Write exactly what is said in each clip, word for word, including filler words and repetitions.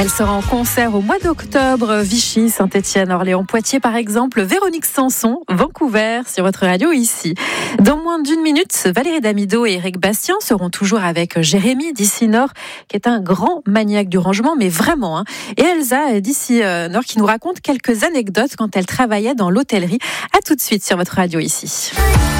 Elle sera en concert au mois d'octobre, Vichy, Saint-Étienne, Orléans, Poitiers par exemple, Véronique Sanson, Vancouver, sur votre radio ici. Dans moins d'une minute, Valérie Damido et Éric Bastien seront toujours avec Jérémy d'ici Nord, qui est un grand maniaque du rangement, mais vraiment. Hein. Et Elsa d'ici Nord qui nous raconte quelques anecdotes quand elle travaillait dans l'hôtellerie. À tout de suite sur votre radio ici.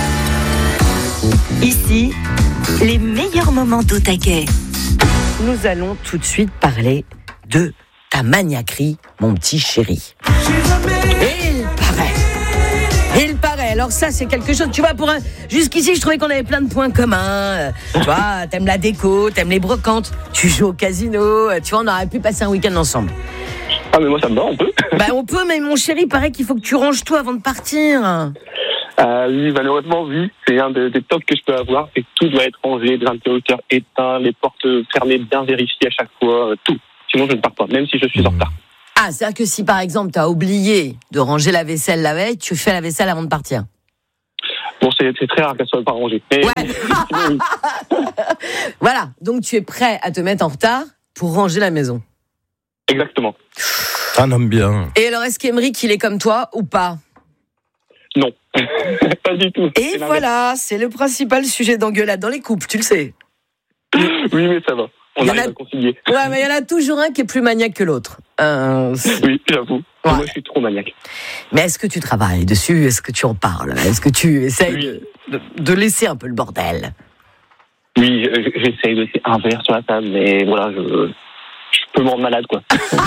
Ici, les meilleurs moments d'Otaquet. Nous allons tout de suite parler de ta maniaquerie, mon petit chéri. Et il paraît, il paraît, alors ça c'est quelque chose, tu vois, pour un... jusqu'ici je trouvais qu'on avait plein de points communs, tu vois, t'aimes la déco, t'aimes les brocantes, tu joues au casino, tu vois, on aurait pu passer un week-end ensemble. Ah mais moi ça me va, on peut. Bah on peut, mais mon chéri, il paraît qu'il faut que tu ranges tout avant de partir. Euh, oui, malheureusement, oui. C'est un des, des tocs que je peux avoir. C'est que tout doit être rangé, les interrupteurs éteints, les portes fermées, bien vérifiées à chaque fois, euh, tout. Sinon, je ne pars pas, même si je suis en retard. Ah, c'est-à-dire que si, par exemple, tu as oublié de ranger la vaisselle la veille, tu fais la vaisselle avant de partir. Bon, c'est, c'est très rare qu'elle soit pas rangée. Mais, ouais. oui. Voilà, donc tu es prêt à te mettre en retard pour ranger la maison. Exactement. Un homme bien. Et alors, est-ce qu'Emeric, il est comme toi ou pas ? Non, pas du tout. Et c'est voilà, c'est le principal sujet d'engueulade dans les couples, tu le sais. Oui, mais ça va. On arrive a... à concilier. Ouais, mais il y en a toujours un qui est plus maniaque que l'autre. Euh, oui, j'avoue. Ouais. Moi, je suis trop maniaque. Mais est-ce que tu travailles dessus ? Est-ce que tu en parles ? Est-ce que tu essayes oui. de, de laisser un peu le bordel ? Oui, j'essaye de laisser un verre sur la table, mais voilà, je, je peux me rendre malade, quoi.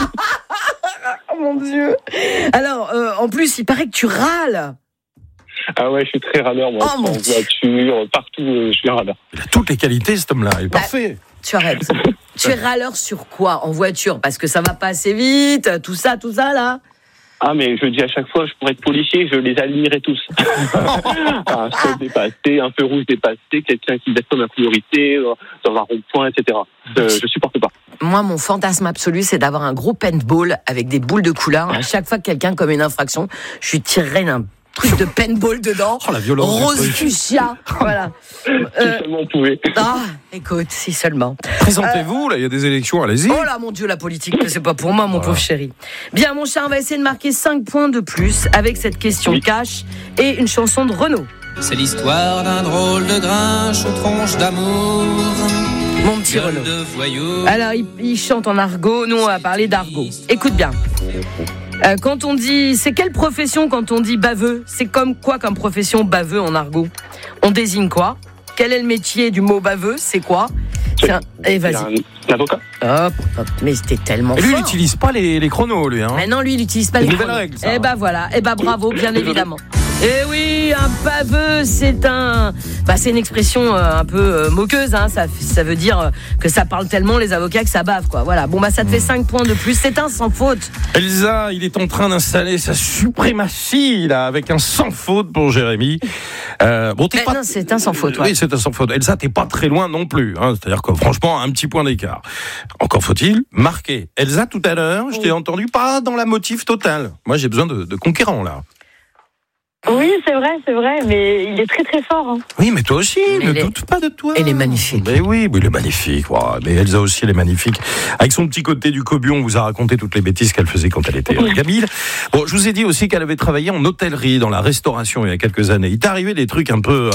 Oh mon Dieu ! Alors, euh, en plus, il paraît que tu râles. Ah ouais, je suis très râleur, moi. Oh, en voiture, partout, je suis un râleur. Il a toutes les qualités, cet homme-là. Il est bah, parfait. Tu arrêtes. Tu es râleur sur quoi ? En voiture ? Parce que ça va pas assez vite, tout ça, tout ça, là ? Ah, mais je dis à chaque fois, je pourrais être policier, je les admirais tous. Un stop dépassé, un feu rouge dépassé, quelqu'un qui descend ma priorité, dans un rond-point, et cetera. Euh, je supporte pas. Moi, mon fantasme absolu, c'est d'avoir un gros paintball avec des boules de couleur. À chaque fois que quelqu'un commet une infraction, je suis tiré d'un truc de paintball dedans. Oh, la violence. Rose fuchsia. Voilà. Si euh... seulement on pouvait. Ah, écoute, si seulement. Présentez-vous, euh... là, il y a des élections, allez-y. Oh là, mon Dieu, la politique, c'est pas pour moi, mon voilà. pauvre chéri. Bien, mon chat, on va essayer de marquer cinq points de plus avec cette question oui. cash et une chanson de Renaud. C'est l'histoire d'un drôle de grinche aux tronches d'amour. Mon petit Renaud. Alors, il, il chante en argot. Nous, on va parler d'argot. Écoute bien. Euh, quand on dit, c'est quelle profession quand on dit baveux ? C'est comme quoi comme profession baveux en argot ? On désigne quoi ? Quel est le métier du mot baveux ? C'est quoi ? C'est un... Et vas-y. Un, un avocat. Hop, hop, mais c'était tellement et lui, fort. il n'utilise pas les, les chronos, lui. Hein. Mais non, lui, il n'utilise pas les, les chronos. Règles, ça, eh ben voilà, eh ben bravo, bien évidemment. Eh oui, un baveux, c'est un, bah c'est une expression euh, un peu euh, moqueuse, hein. Ça, ça veut dire euh, que ça parle tellement les avocats que ça bave, quoi. Voilà. Bon bah ça te fait cinq points de plus. C'est un sans faute. Elsa, il est en train d'installer sa suprématie là avec un sans faute pour Jérémy. Euh, bon, t'es eh pas. Non, c'est un sans faute. Ouais. Oui, c'est un sans faute. Elsa, t'es pas très loin non plus. Hein. C'est-à-dire que franchement, un petit point d'écart. Encore faut-il marquer. Elsa, tout à l'heure, je t'ai entendu pas dans la motive totale. Moi, j'ai besoin de, de conquérants là. Oui, c'est vrai, c'est vrai, mais il est très très fort. Hein. Oui, mais toi aussi, mais ne est... doute pas de toi. Elle est magnifique. Mais oui, mais il est magnifique. Wow. Mais Elsa aussi, elle est magnifique. Avec son petit côté du cobion, on vous a raconté toutes les bêtises qu'elle faisait quand elle était gamine. Bon, je vous ai dit aussi qu'elle avait travaillé en hôtellerie, dans la restauration il y a quelques années. Il t'est arrivé des trucs un peu...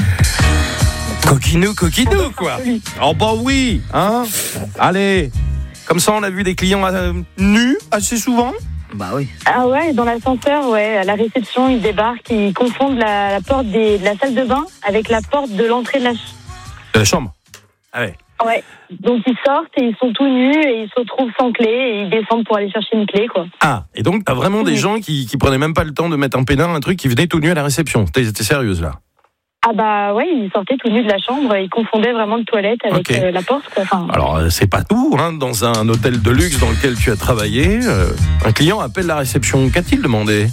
Euh... coquinou, coquinou, quoi. Oh bah oui, hein. Allez, comme ça on a vu des clients euh, nus assez souvent. Bah oui. Ah ouais, dans l'ascenseur, ouais, à la réception, ils débarquent, ils confondent la, la porte des, de la salle de bain avec la porte de l'entrée de la, ch- de la chambre. Ah ouais. Ouais. Donc ils sortent et ils sont tout nus et ils se retrouvent sans clé et ils descendent pour aller chercher une clé, quoi. Ah, et donc t'as vraiment des gens qui, qui prenaient même pas le temps de mettre un pédard, un truc, qui venaient tout nus à la réception. T'es, t'es sérieuse là? Ah bah ouais, ils sortaient tout nus de la chambre, ils confondaient vraiment le toilette avec okay. euh, la porte, quoi. Enfin... Alors c'est pas tout, hein. Dans un hôtel de luxe dans lequel tu as travaillé, euh, un client appelle la réception. Qu'a-t-il demandé?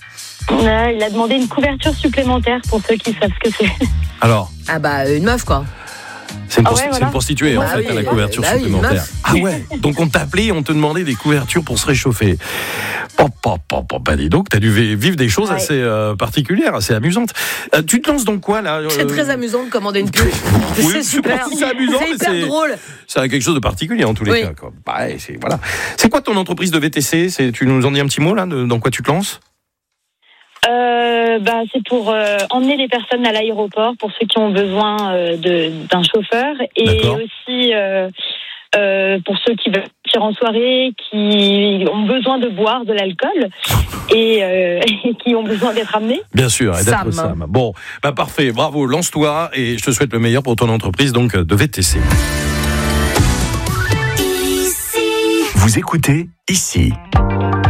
euh, Il a demandé une couverture supplémentaire pour ceux qui savent ce que c'est. Alors? Ah bah une meuf, quoi. C'est une, Ah pour- ouais, c'est voilà. une prostituée, en Ah fait, oui, à la couverture bah oui, supplémentaire. meuf. Ah ouais. Donc, on t'appelait et on te demandait des couvertures pour se réchauffer. Pop, pop, pop, pop. Bah, dis donc, t'as dû vivre des choses Ouais. assez euh, particulières, assez amusantes. Euh, tu te lances dans quoi, là C'est euh, très amusant de commander une pub. Oui, c'est super. c'est amusant, C'est mais hyper c'est- drôle. C'est quelque chose de particulier en tous les Oui. cas. Quoi. Bah, ouais, c'est, voilà. C'est quoi ton entreprise de V T C? C'est, tu nous en dis un petit mot là, de, dans quoi tu te lances? Euh, bah, c'est pour euh, emmener les personnes à l'aéroport pour ceux qui ont besoin euh, de, d'un chauffeur et D'accord. aussi euh, euh, pour ceux qui veulent partir en soirée, qui ont besoin de boire de l'alcool et, euh, et qui ont besoin d'être amenés. Bien sûr, et d'être Sam. Sam. Bon, bah parfait, bravo, lance-toi et je te souhaite le meilleur pour ton entreprise donc de V T C. Vous écoutez ici.